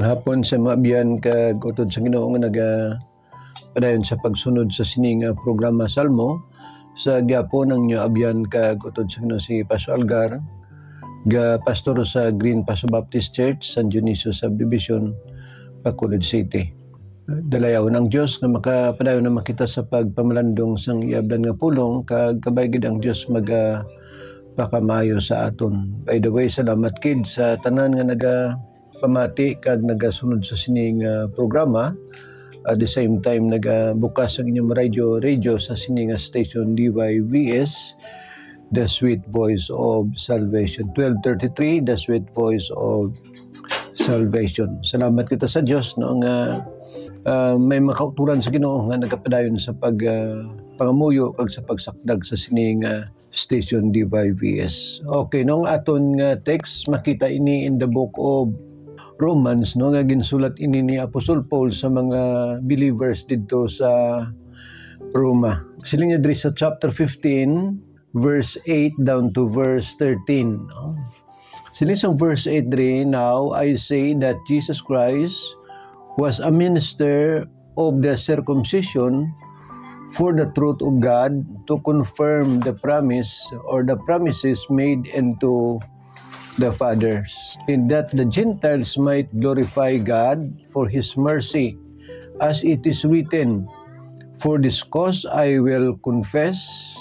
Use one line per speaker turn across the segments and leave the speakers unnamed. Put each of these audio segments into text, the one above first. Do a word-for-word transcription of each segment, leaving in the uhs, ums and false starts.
Mayong hapon sa mga biyan kag utod sa Ginoo nga naga padayon sa pagsunod sa sining nga programa Salmo sa gyapon ang inyo abyan kag utod sa Ginoo si Pastor Algar, ga pastor sa Green Paso Baptist Church, San Dionisio Subdivision, Bacolod City. Dalayaw ng Dios nga makapadayon na makita sa pagpamalandong sang iabdan nga pulong kag kabay gid ang Dios maga pakamayo sa aton. By the way, salamat kid sa tanan nga naga pamati kag nagasunod sa sining uh, programa. At the same time nagabukas ang inyong radio radio sa sining station D Y V S, The Sweet Voice of Salvation. twelve thirty-three, The Sweet Voice of Salvation. Salamat kita sa Dios no nga uh, may makauturan sa Ginoo nga nagapadayon sa pag uh, pangamuyo kag sa pagsakdag sa sining uh, station D Y V S. Okay, nung aton nga text makita ini in the book of Romans no nga ginsulat ini ni Apostol Paul sa mga believers didto sa Roma. Siling niya diri sa chapter fifteen verse eight down to verse thirteen. No? Siling sa verse eight diri, now I say that Jesus Christ was a minister of the circumcision for the truth of God, to confirm the promise or the promises made unto the fathers, in that the Gentiles might glorify God for His mercy, as it is written, for this cause I will confess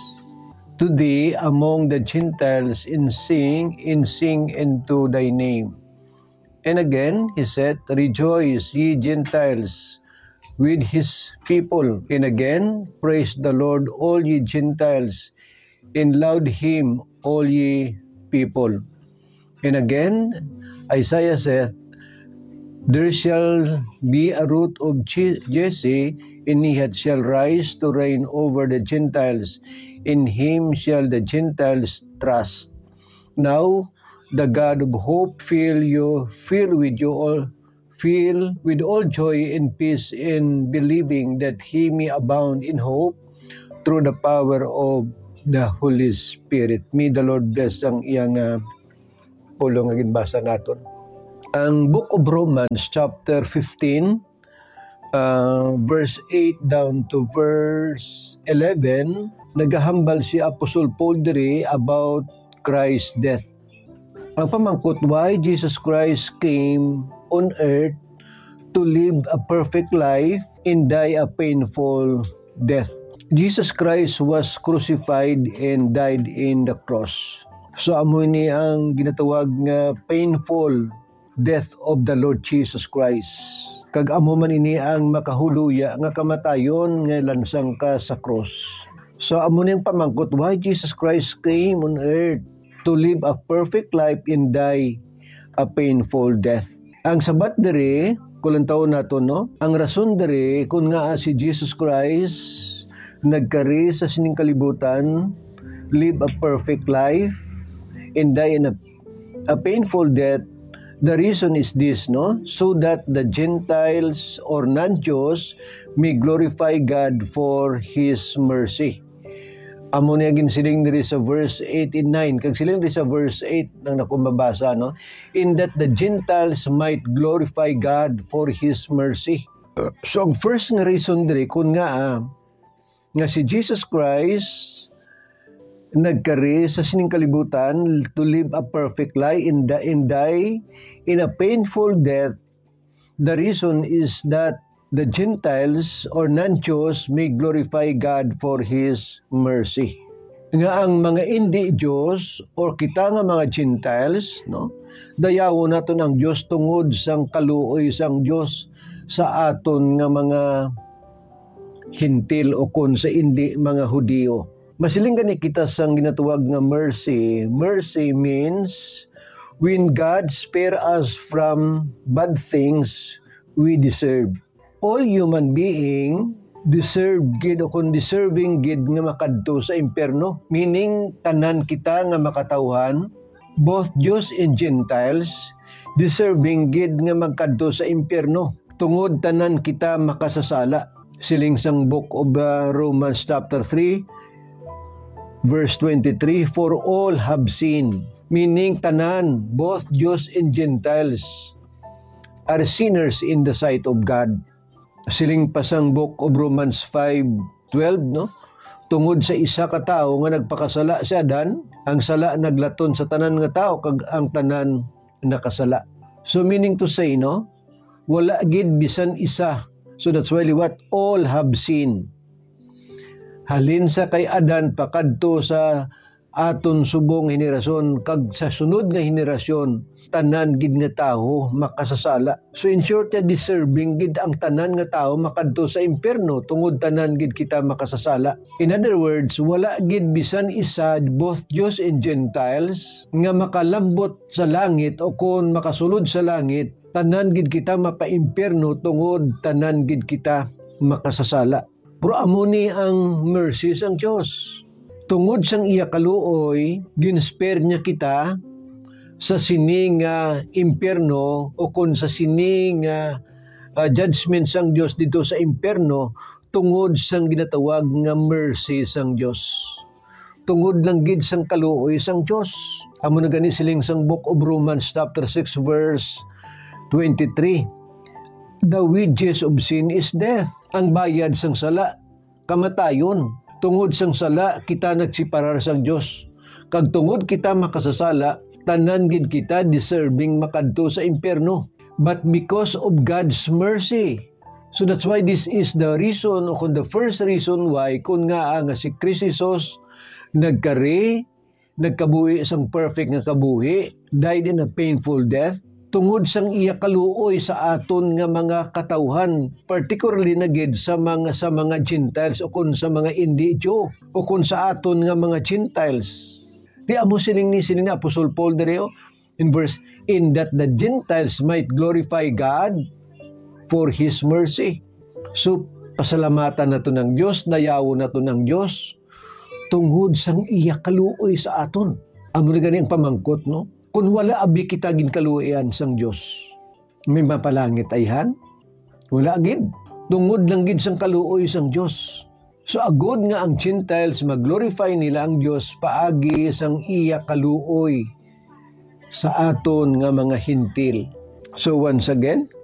to thee among the Gentiles in sing, in sing into thy name. And again he said, rejoice ye Gentiles with his people. And again, praise the Lord all ye Gentiles, and laud him all ye people. And again, Isaiah saith, there shall be a root of Jesse, and he shall rise to reign over the Gentiles. In him shall the Gentiles trust. Now the God of hope fill you, fill with you all, fill with all joy and peace in believing, that he may abound in hope through the power of the Holy Spirit. May the Lord bless ang iyang uh, pulong nga ginbasa naton. Ang book of Romans chapter fifteen uh, verse eight down to verse eleven, nagahambal si Apostle Paul diri about Christ's death. Ang pamangkot, why Jesus Christ came on earth to live a perfect life and die a painful death. Jesus Christ was crucified and died in the cross. So amo ni ang ginatawag nga painful death of the Lord Jesus Christ. Kag amo man ini ang makahuluya nga kamatayon nga lansang ka sa cross. So amo ning pamangkot, why Jesus Christ came on earth to live a perfect life and die a painful death. Ang sabat diri kulantaw nato no, ang rason diri kun nga si Jesus Christ nagkari sa sining kalibutan, live a perfect life and die in a, a painful death. The reason is this, no? So that the Gentiles or non-Jews may glorify God for His mercy. Amo niya ginsiling diri sa verse eight and nine. Kag siling diri sa verse eight nang nakumabasa, no? In that the Gentiles might glorify God for His mercy. So ang first nga reason diri kun nga ah, nga si Jesus Christ nagkari sa sining kalibutan to live a perfect life and, and die in a painful death. The reason is that the Gentiles or non-Jews may glorify God for His mercy. Nga ang mga hindi Diyos or kita nga mga Gentiles, no, dayawon naton ang Diyos tungod sang kaluoy sang Diyos sa aton nga mga hintil o kon sa hindi mga Hudiyo. Masiling gani kita sang ginatuwag nga mercy. Mercy means when God spare us from bad things we deserve. All human being deserve gid o kung deserving gid nga makadto sa impyerno. Meaning tanan kita nga makatawhan, both Jews and Gentiles, deserving gid nga magkadto sa impyerno. Tungod tanan kita makasasala. Siling sang book of uh, Romans chapter three verse twenty-three, for all have sinned, meaning tanan, both Jews and Gentiles, are sinners in the sight of God. Siling pasang book of Romans five twelve, no? Tungod sa isa ka tawo nga nagpakasala si Adan, ang sala naglaton sa tanan nga tao kag ang tanan nakasala. So meaning to say, no, wala gid bisan isa. So that's really what all have sinned. Halin sa kay Adan pakadto sa aton subong henerasyon kag sa sunod nga henerasyon tanan gid nga tawo makasasala. So in short, deserving gid ang tanan nga tawo makadto sa impierno tungod tanan gid kita makasasala. In other words, wala gid bisan isa, both Jews and Gentiles, nga makalambot sa langit o kon makasulod sa langit, tanan gid kita mapaimpierno tungod tanan gid kita makasasala. Pero amo ni ang mercy sang Dios. Tungod sang iya kaluoy, ginspare niya kita sa sining uh, impierno o kung sa sining uh, uh, judgment sang Dios dito sa impierno tungod sang ginatawag nga mercy sang Dios. Tungod lang gid sang kaluoy sang Dios. Amo na gani siling sang book of Romans chapter six verse twenty-three. The wages of sin is death. Ang bayad sang sala kamatayon. Tungod sang sala, kita nagsiparar sang Dios. Kag tungod kita makasasala, tanan gid kita deserving makadto sa impierno. But because of God's mercy. So that's why this is the reason o kung the first reason why kung nga nga si Kristo Jesus nagkari, nagkabuhi sang perfect nga kabuhi, died in a painful death, tungod sang iya kaluoy sa aton nga mga katawhan, particularly na gid sa mga sa mga Gentiles o kun sa mga hindi Jew o kun sa aton nga mga Gentiles. Di amo sining ni sining Apostle Paul direo in verse in that the Gentiles might glorify God for His mercy. So pasalamatan nato ng Dios, dayawo nato ng Dios tungod sang iya kaluoy sa aton. Amo na gani ang pamangkot, no? Kung wala abi kita ginkaluoyan sang Dios, may mapalangit ayhan? Wala gid. Tungod lang gid sang kaluoy sang Dios. So agod nga ang Gentiles mag-glorify nila ang Dios paagi sang iya kaluoy sa aton nga mga hintil. So once again,